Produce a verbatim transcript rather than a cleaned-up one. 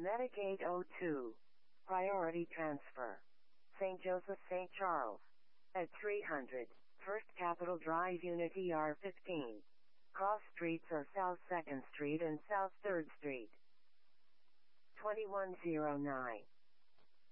Metagate oh two. Priority transfer. Saint Joseph Saint Charles. At three hundred. First Capitol Drive Unit E R fifteen. Cross streets are South second Street and South third Street. twenty-one oh nine.